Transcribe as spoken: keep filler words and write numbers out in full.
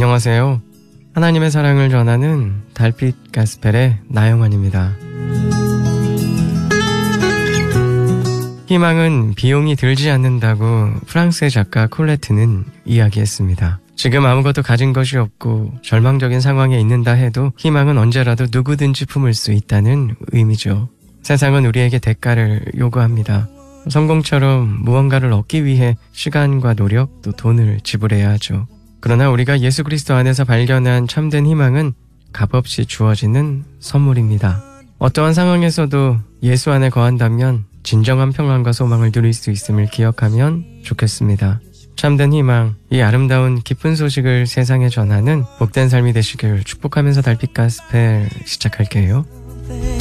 안녕하세요. 하나님의 사랑을 전하는 달빛 가스펠의 나영환입니다. 희망은 비용이 들지 않는다고 프랑스의 작가 콜레트는 이야기했습니다. 지금 아무것도 가진 것이 없고 절망적인 상황에 있는다 해도 희망은 언제라도 누구든지 품을 수 있다는 의미죠. 세상은 우리에게 대가를 요구합니다. 성공처럼 무언가를 얻기 위해 시간과 노력 또 돈을 지불해야 하죠. 그러나 우리가 예수 그리스도 안에서 발견한 참된 희망은 값없이 주어지는 선물입니다. 어떠한 상황에서도 예수 안에 거한다면 진정한 평안과 소망을 누릴 수 있음을 기억하면 좋겠습니다. 참된 희망, 이 아름다운 기쁜 소식을 세상에 전하는 복된 삶이 되시길 축복하면서 달빛 가스펠 시작할게요.